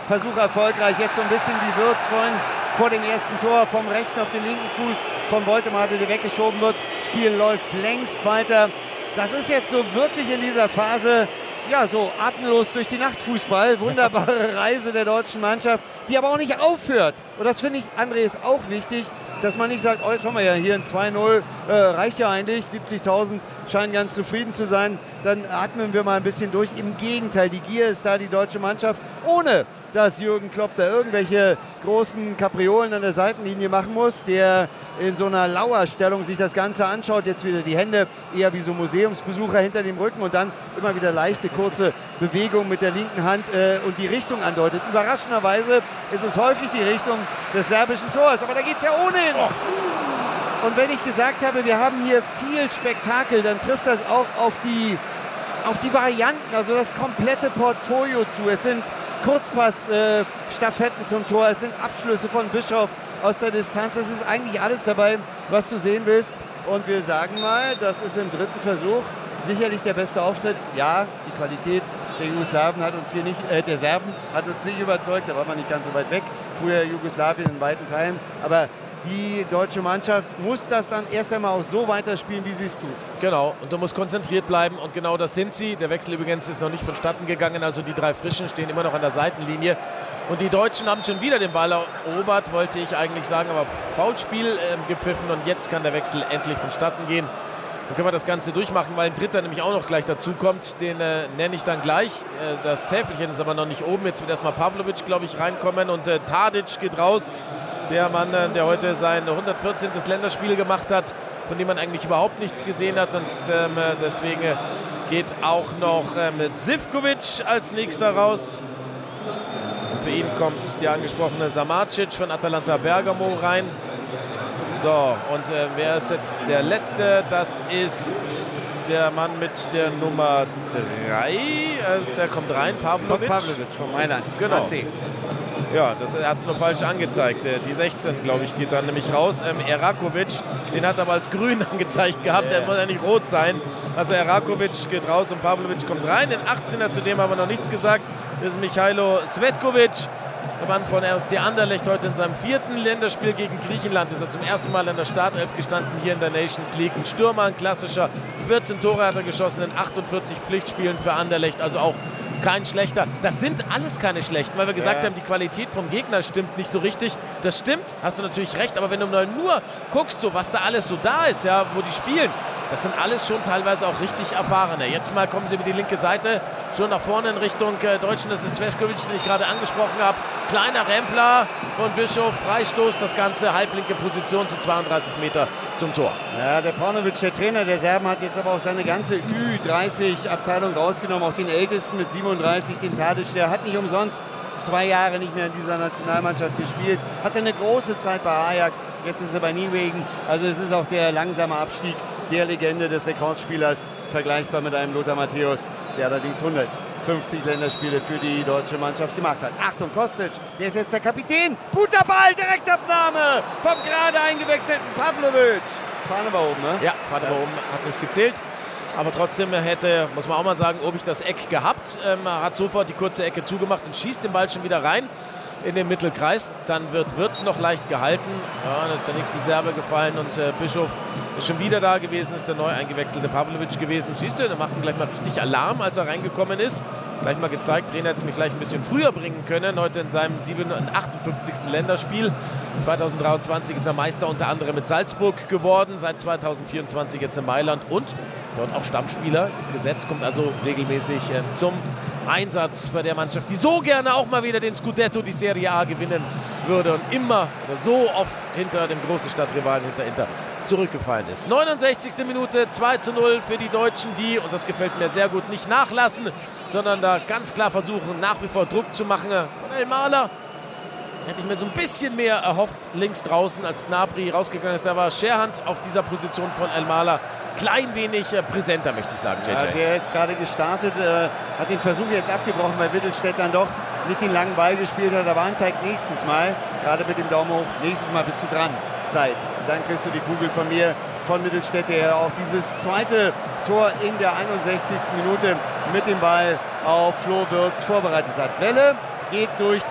Versuch erfolgreich. Jetzt so ein bisschen wie Wirtz vorhin vor dem ersten Tor. Vom rechten auf den linken Fuß von Woltemade, der weggeschoben wird. Spiel läuft längst weiter. Das ist jetzt so wirklich in dieser Phase, ja, so atemlos durch die Nacht Fußball. Wunderbare Reise der deutschen Mannschaft, die aber auch nicht aufhört. Und das finde ich, André, ist auch wichtig, dass man nicht sagt, oh, jetzt haben wir ja hier ein 2-0, reicht ja eigentlich, 70.000 scheinen ganz zufrieden zu sein, dann atmen wir mal ein bisschen durch. Im Gegenteil, die Gier ist da, die deutsche Mannschaft, ohne dass Jürgen Klopp da irgendwelche großen Kapriolen an der Seitenlinie machen muss, der in so einer Lauerstellung sich das Ganze anschaut, jetzt wieder die Hände eher wie so Museumsbesucher hinter dem Rücken und dann immer wieder leichte, kurze Bewegung mit der linken Hand und die Richtung andeutet. Überraschenderweise ist es häufig die Richtung des serbischen Tors, aber da geht es ja ohnehin. Und wenn ich gesagt habe, wir haben hier viel Spektakel, dann trifft das auch auf die Varianten, also das komplette Portfolio zu. Es sind Kurzpass-Staffetten zum Tor, es sind Abschlüsse von Bischof aus der Distanz. Es ist eigentlich alles dabei, was du sehen willst. Und wir sagen mal, das ist im dritten Versuch sicherlich der beste Auftritt. Ja, die Qualität der Jugoslawen hat uns hier nicht, der Serben hat uns nicht überzeugt, da war man nicht ganz so weit weg. Früher Jugoslawien in weiten Teilen, aber die deutsche Mannschaft muss das dann erst einmal auch so weiterspielen, wie sie es tut. Genau, und du musst konzentriert bleiben und genau das sind sie. Der Wechsel übrigens ist noch nicht vonstatten gegangen, also die drei Frischen stehen immer noch an der Seitenlinie. Und die Deutschen haben schon wieder den Ball erobert, wollte ich eigentlich sagen, aber Foulspiel gepfiffen und jetzt kann der Wechsel endlich vonstatten gehen. Dann können wir das Ganze durchmachen, weil ein Dritter nämlich auch noch gleich dazu kommt. Den nenne ich dann gleich. Das Täfelchen ist aber noch nicht oben. Jetzt wird erstmal Pavlovic, glaube ich, reinkommen und Tadic geht raus. Der Mann, der heute sein 114. Länderspiel gemacht hat, von dem man eigentlich überhaupt nichts gesehen hat. Und deswegen geht auch noch Zivkovic als nächster raus. Und für ihn kommt der angesprochene Samacic von Atalanta Bergamo rein. So, und wer ist jetzt der Letzte? Das ist der Mann mit der Nummer 3. Der kommt rein, Pavlovic. Vom Mailand. Genau. AC. Ja, das hat es nur falsch angezeigt. Die 16, glaube ich, geht dann nämlich raus. Erakovic, den hat er aber als grün angezeigt gehabt. Der muss ja nicht rot sein. Also Erakovic geht raus und Pavlovic kommt rein. Den 18er, zu dem haben wir noch nichts gesagt, das ist Michailo Svetkovic. Der Mann von RSC Anderlecht, heute in seinem 4. Länderspiel gegen Griechenland. Ist er zum ersten Mal in der Startelf gestanden hier in der Nations League. Ein Stürmer, ein klassischer. 14 Tore hat er geschossen in 48 Pflichtspielen für Anderlecht. Also auch kein schlechter. Das sind alles keine schlechten, weil wir gesagt haben, die Qualität vom Gegner stimmt nicht so richtig. Das stimmt, hast du natürlich recht, aber wenn du mal nur guckst, so, was da alles so da ist, ja, wo die spielen, das sind alles schon teilweise auch richtig Erfahrene. Jetzt mal kommen sie über die linke Seite, schon nach vorne in Richtung Deutschen. Das ist Svetkovic, den ich gerade angesprochen habe. Kleiner Rempler von Bischof, Freistoß, das Ganze, halblinke Position zu 32 Meter zum Tor. Ja, der Paunovic, der Trainer der Serben, hat jetzt aber auch seine ganze Ü30-Abteilung rausgenommen, auch den Ältesten mit 37, den Tadic, der hat nicht umsonst 2 Jahre nicht mehr in dieser Nationalmannschaft gespielt, hatte eine große Zeit bei Ajax, jetzt ist er bei Nijmegen, also es ist auch der langsame Abstieg der Legende des Rekordspielers, vergleichbar mit einem Lothar Matthäus, der allerdings 150 Länderspiele für die deutsche Mannschaft gemacht hat. Achtung, Kostic, der ist jetzt der Kapitän, guter Ball, Direktabnahme vom gerade eingewechselten Pavlovic. Fahne war oben, ne? Ja, Fahne war oben, hat nicht gezählt. Aber trotzdem hätte, muss man auch mal sagen, Obich das Eck gehabt. Hat sofort die kurze Ecke zugemacht und schießt den Ball schon wieder rein in den Mittelkreis. Dann wird Wirtz noch leicht gehalten. Ja, dann ist der nächste Serbe gefallen und Bischof ist schon wieder da gewesen, ist der neu eingewechselte Pavlovic gewesen. Siehst du, der macht gleich mal richtig Alarm, als er reingekommen ist. Gleich mal gezeigt, Trainer hätte es mich gleich ein bisschen früher bringen können. Heute in seinem 58. Länderspiel. 2023 ist er Meister unter anderem mit Salzburg geworden. Seit 2024 jetzt in Mailand und dort auch Stammspieler. Ist gesetzt, kommt also regelmäßig zum Einsatz bei der Mannschaft, die so gerne auch mal wieder den Scudetto, die Serie A gewinnen würde und immer oder so oft hinter dem großen Stadtrivalen, hinter Inter, zurückgefallen ist. 69. Minute, 2:0 für die Deutschen, die, und das gefällt mir sehr gut, nicht nachlassen, sondern da ganz klar versuchen, nach wie vor Druck zu machen. Von Elmaler hätte ich mir so ein bisschen mehr erhofft, links draußen, als Gnabry rausgegangen ist. Da war Scherhand auf dieser Position von Elmaler klein wenig präsenter, möchte ich sagen. JJ. Ja, der ist gerade gestartet, hat den Versuch jetzt abgebrochen, weil Mittelstädt dann doch nicht den langen Ball gespielt hat. Aber anzeigt nächstes Mal, gerade mit dem Daumen hoch, nächstes Mal bist du dran, Seid. Dann kriegst du die Kugel von mir, von Mittelstädt, der auch dieses zweite Tor in der 61. Minute mit dem Ball auf Flo Wirtz vorbereitet hat. Welle geht durch